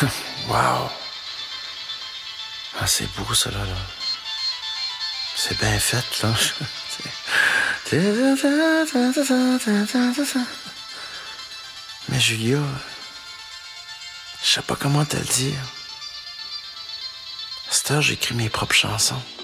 Wow! Ah, c'est beau, ça, là. C'est bien fait, là. Mais Julia, je sais pas comment te le dire. À cette heure, j'écris mes propres chansons.